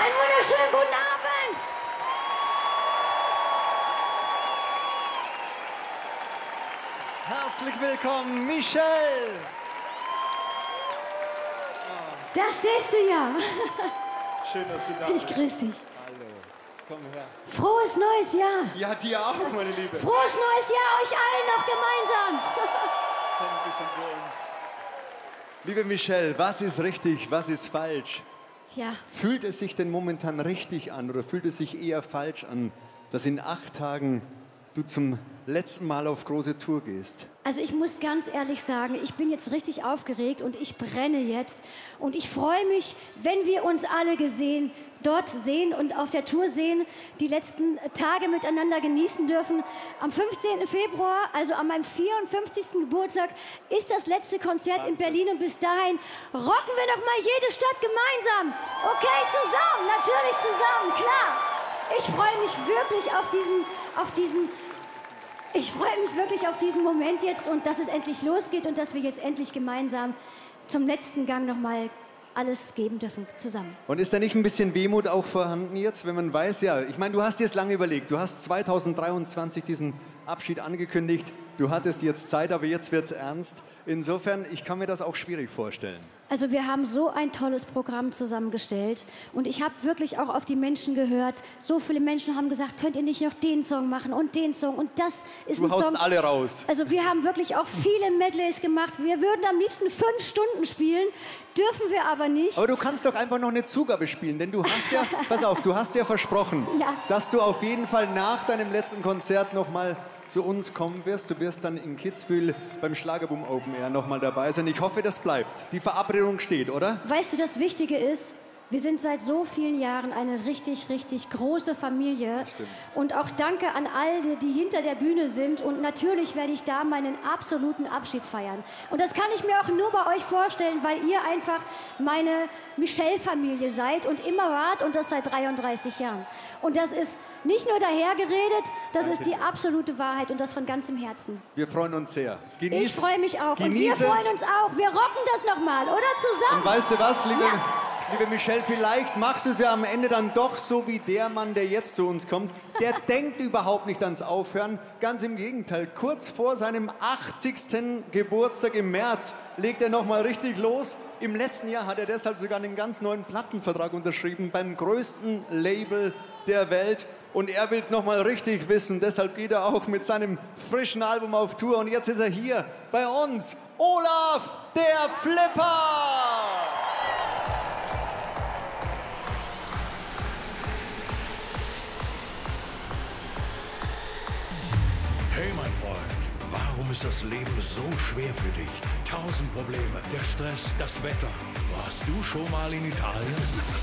Einen wunderschönen guten Abend. Herzlich willkommen, Michelle! Da stehst du ja. Schön, dass du da bist. Ich grüße dich. Hallo, komm her. Frohes neues Jahr. Ja, dir auch, meine Liebe. Frohes neues Jahr euch allen noch gemeinsam. Komm ein bisschen zu uns. Liebe Michelle, was ist richtig, was ist falsch? Ja, Fühlt es sich denn momentan richtig an oder fühlt es sich eher falsch an, dass in 8 Tagen du zum letzten Mal auf große Tour gehst? also ich muss ganz ehrlich sagen, ich bin jetzt richtig aufgeregt und ich brenne jetzt. Und ich freue mich, wenn wir uns alle dort sehen und auf der Tour sehen, die letzten Tage miteinander genießen dürfen. Am 15. Februar, also an meinem 54. Geburtstag, ist das letzte Konzert in Berlin. Und bis dahin rocken wir noch mal jede Stadt gemeinsam. Okay, zusammen, natürlich zusammen, klar. Ich freue mich wirklich ich freue mich wirklich auf diesen Moment jetzt und dass es endlich losgeht und dass wir jetzt endlich gemeinsam zum letzten Gang noch mal alles geben dürfen, zusammen. Und ist da nicht ein bisschen Wehmut auch vorhanden jetzt, wenn man weiß, ja, ich meine, du hast dir es lange überlegt, du hast 2023 diesen Abschied angekündigt, du hattest jetzt Zeit, aber jetzt wird's ernst. Insofern, ich kann mir das auch schwierig vorstellen. Also wir haben so ein tolles Programm zusammengestellt und ich habe wirklich auch auf die Menschen gehört. So viele Menschen haben gesagt, könnt ihr nicht noch den Song machen und den Song und das ist ein Song. Du haust alle raus. Also wir haben wirklich auch viele Medleys gemacht. Wir würden am liebsten 5 Stunden spielen, dürfen wir aber nicht. Aber du kannst doch einfach noch eine Zugabe spielen, denn du hast ja, pass auf, du hast ja versprochen, Ja. dass du auf jeden Fall nach deinem letzten Konzert noch mal zu uns kommen wirst. Du wirst dann in Kitzbühel beim Schlagerboom Open Air noch mal dabei sein. Ich hoffe, das bleibt. Die Verabredung steht, oder? Weißt du, das Wichtige ist, wir sind seit so vielen Jahren eine richtig, richtig große Familie. Stimmt. Und auch danke an all die hinter der Bühne sind. Und natürlich werde ich da meinen absoluten Abschied feiern. Und das kann ich mir auch nur bei euch vorstellen, weil ihr einfach meine Michelle-Familie seid und immer wart und das seit 33 Jahren. Und das ist nicht nur dahergeredet, das ist die absolute Wahrheit und das von ganzem Herzen. Wir freuen uns sehr. Ich freue mich auch und wir genieß es. freuen uns auch. Wir rocken das nochmal, oder? Zusammen. Und weißt du was, liebe Ja. Michelle, vielleicht machst du es ja am Ende dann doch so wie der Mann, der jetzt zu uns kommt. Der denkt überhaupt nicht ans Aufhören. Ganz im Gegenteil. Kurz vor seinem 80. Geburtstag im März legt er noch mal richtig los. Im letzten Jahr hat er deshalb sogar einen ganz neuen Plattenvertrag unterschrieben beim größten Label der Welt. Und er will es noch mal richtig wissen. Deshalb geht er auch mit seinem frischen Album auf Tour. Und jetzt ist er hier bei uns. Olaf, der Flipper! Hey mein Freund, warum ist das Leben so schwer für dich? 1000 Probleme, der Stress, das Wetter. Warst du schon mal in Italien?